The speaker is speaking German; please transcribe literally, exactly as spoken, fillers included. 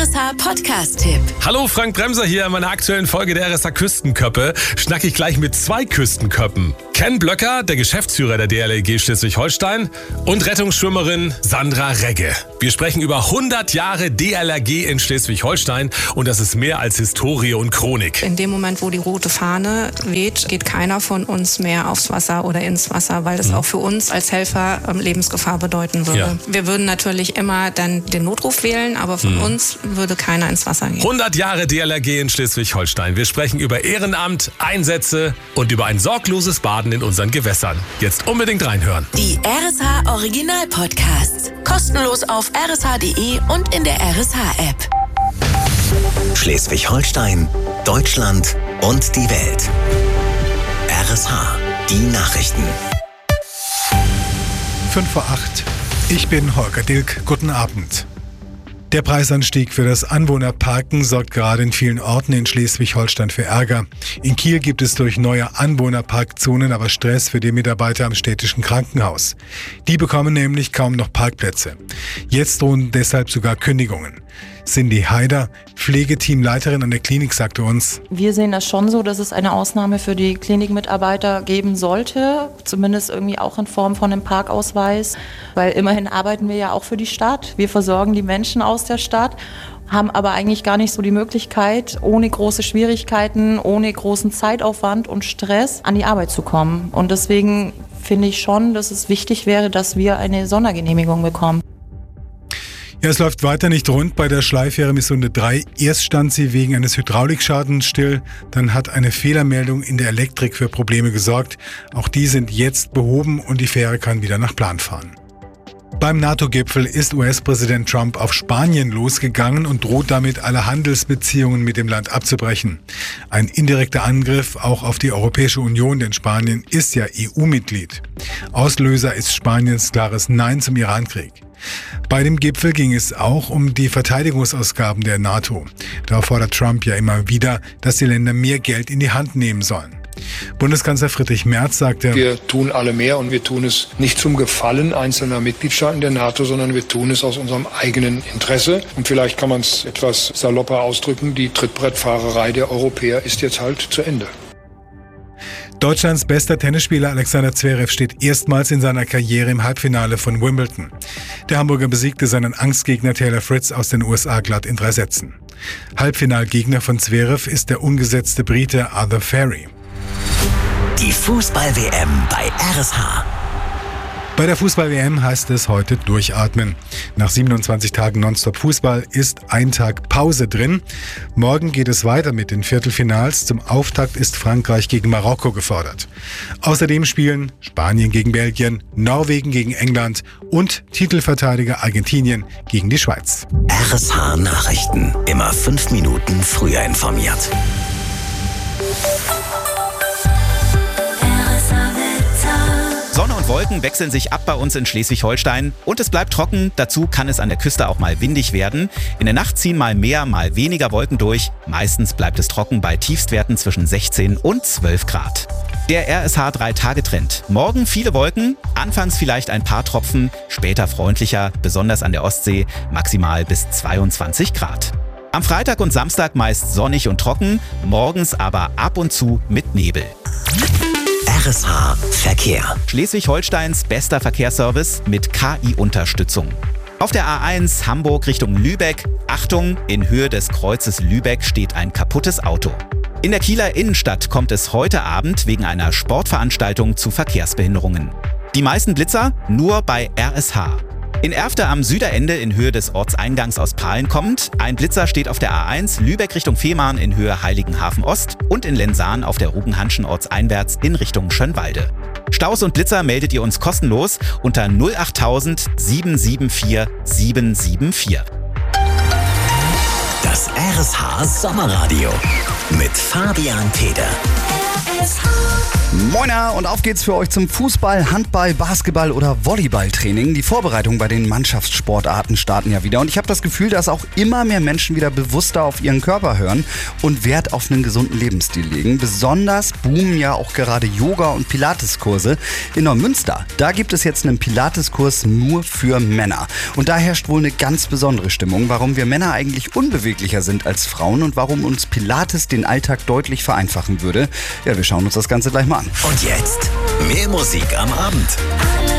S H-Podcast-Tipp. Hallo, Frank Bremser hier. In meiner aktuellen Folge der R S H Küstenköppe schnacke ich gleich mit zwei Küstenköppen. Ken Blöcker, der Geschäftsführer der D L R G Schleswig-Holstein, und Rettungsschwimmerin Sandra Regge. Wir sprechen über hundert Jahre D L R G in Schleswig-Holstein und das ist mehr als Historie und Chronik. In dem Moment, wo die rote Fahne weht, geht keiner von uns mehr aufs Wasser oder ins Wasser, weil das mhm. auch für uns als Helfer Lebensgefahr bedeuten würde. Ja. Wir würden natürlich immer dann den Notruf wählen, aber von mhm. uns würde keiner ins Wasser gehen. hundert Jahre D L R G in Schleswig-Holstein. Wir sprechen über Ehrenamt, Einsätze und über ein sorgloses Baden in unseren Gewässern. Jetzt unbedingt reinhören. Die R S H Original Podcasts. Kostenlos auf r s h punkt d e und in der R S H App. Schleswig-Holstein, Deutschland und die Welt. R S H, die Nachrichten. fünf vor acht. Ich bin Holger Dilk. Guten Abend. Der Preisanstieg für das Anwohnerparken sorgt gerade in vielen Orten in Schleswig-Holstein für Ärger. In Kiel gibt es durch neue Anwohnerparkzonen aber Stress für die Mitarbeiter am städtischen Krankenhaus. Die bekommen nämlich kaum noch Parkplätze. Jetzt drohen deshalb sogar Kündigungen. Cindy Haider, Pflegeteamleiterin an der Klinik, sagte uns: Wir sehen das schon so, dass es eine Ausnahme für die Klinikmitarbeiter geben sollte, zumindest irgendwie auch in Form von einem Parkausweis, weil immerhin arbeiten wir ja auch für die Stadt. Wir versorgen die Menschen aus der Stadt, haben aber eigentlich gar nicht so die Möglichkeit, ohne große Schwierigkeiten, ohne großen Zeitaufwand und Stress an die Arbeit zu kommen. Und deswegen finde ich schon, dass es wichtig wäre, dass wir eine Sondergenehmigung bekommen. Ja, es läuft weiter nicht rund bei der Schleifähre Missunde drei. Erst stand sie wegen eines Hydraulikschadens still, dann hat eine Fehlermeldung in der Elektrik für Probleme gesorgt. Auch die sind jetzt behoben und die Fähre kann wieder nach Plan fahren. Beim NATO-Gipfel ist U S-Präsident Trump auf Spanien losgegangen und droht damit, alle Handelsbeziehungen mit dem Land abzubrechen. Ein indirekter Angriff auch auf die Europäische Union, denn Spanien ist ja E U-Mitglied. Auslöser ist Spaniens klares Nein zum Irankrieg. Bei dem Gipfel ging es auch um die Verteidigungsausgaben der NATO. Da fordert Trump ja immer wieder, dass die Länder mehr Geld in die Hand nehmen sollen. Bundeskanzler Friedrich Merz sagte: Wir tun alle mehr und wir tun es nicht zum Gefallen einzelner Mitgliedstaaten der NATO, sondern wir tun es aus unserem eigenen Interesse. Und vielleicht kann man es etwas salopper ausdrücken, die Trittbrettfahrerei der Europäer ist jetzt halt zu Ende. Deutschlands bester Tennisspieler Alexander Zverev steht erstmals in seiner Karriere im Halbfinale von Wimbledon. Der Hamburger besiegte seinen Angstgegner Taylor Fritz aus den U S A glatt in drei Sätzen. Halbfinalgegner von Zverev ist der ungesetzte Brite Arthur Ferry. Die Fußball-W M bei R S H. Bei der Fußball-W M heißt es heute durchatmen. Nach siebenundzwanzig Tagen Nonstop-Fußball ist ein Tag Pause drin. Morgen geht es weiter mit den Viertelfinals. Zum Auftakt ist Frankreich gegen Marokko gefordert. Außerdem spielen Spanien gegen Belgien, Norwegen gegen England und Titelverteidiger Argentinien gegen die Schweiz. R S H Nachrichten. Immer fünf Minuten früher informiert. Sonne und Wolken wechseln sich ab bei uns in Schleswig-Holstein und es bleibt trocken. Dazu kann es an der Küste auch mal windig werden. In der Nacht ziehen mal mehr, mal weniger Wolken durch. Meistens bleibt es trocken bei Tiefstwerten zwischen sechzehn und zwölf Grad. Der R S H drei Tage Trend. Morgen viele Wolken, anfangs vielleicht ein paar Tropfen, später freundlicher, besonders an der Ostsee, maximal bis zweiundzwanzig Grad. Am Freitag und Samstag meist sonnig und trocken, morgens aber ab und zu mit Nebel. R S H Verkehr. Schleswig-Holsteins bester Verkehrsservice mit K I-Unterstützung. Auf der A eins Hamburg Richtung Lübeck, Achtung, in Höhe des Kreuzes Lübeck steht ein kaputtes Auto. In der Kieler Innenstadt kommt es heute Abend wegen einer Sportveranstaltung zu Verkehrsbehinderungen. Die meisten Blitzer nur bei R S H. In Erfte am Süderende in Höhe des Ortseingangs aus Pahlen kommt. Ein Blitzer steht auf der A eins Lübeck Richtung Fehmarn in Höhe Heiligenhafen Ost und in Lensahn auf der Rugenhanschen ortseinwärts in Richtung Schönwalde. Staus und Blitzer meldet ihr uns kostenlos unter null acht tausend sieben sieben vier sieben sieben vier. Das R S H Sommerradio mit Fabian Teder. Moina, und auf geht's für euch zum Fußball, Handball, Basketball oder Volleyballtraining. Die Vorbereitungen bei den Mannschaftssportarten starten ja wieder und ich habe das Gefühl, dass auch immer mehr Menschen wieder bewusster auf ihren Körper hören und Wert auf einen gesunden Lebensstil legen. Besonders boomen ja auch gerade Yoga- und Pilateskurse in Neumünster. Da gibt es jetzt einen Pilateskurs nur für Männer. Und da herrscht wohl eine ganz besondere Stimmung, warum wir Männer eigentlich unbeweglicher sind als Frauen und warum uns Pilates den Alltag deutlich vereinfachen würde. Ja, wir schauen uns das Ganze gleich mal an. Und jetzt mehr Musik am Abend.